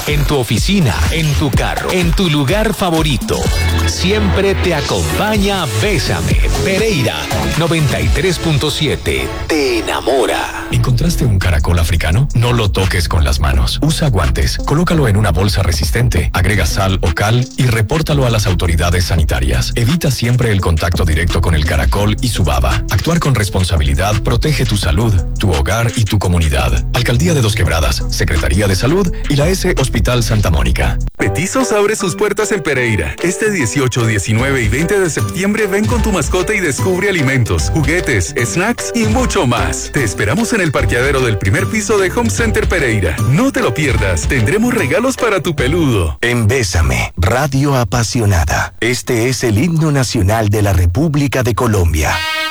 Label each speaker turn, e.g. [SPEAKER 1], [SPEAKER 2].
[SPEAKER 1] en tu oficina, en tu carro, en tu lugar favorito. Siempre te acompaña Bésame. Pereira 93.7. Te enamora.
[SPEAKER 2] ¿Encontraste un caracol africano? No lo toques con las manos. Usa guantes, colócalo en una bolsa resistente, agrega sal o cal y repórtalo a las autoridades sanitarias. Evita siempre el contacto directo con el caracol y su baba. Actuar con responsabilidad protege tu salud, tu hogar y tu comunidad. Alcaldía de Dos Quebradas, Secretaría de Salud y la S Hospital Santa Mónica.
[SPEAKER 3] Petizos abre sus puertas en Pereira. Este 18, 19 y 20 de septiembre ven con tu mascota y descubre alimentos, juguetes, snacks y mucho más. Te esperamos en el parqueadero del primer piso de Home Center Pereira. No te lo pierdas, tendremos regalos para tu peludo.
[SPEAKER 4] En Bésame, radio apasionada. Este es el himno nacional de la República de Colombia.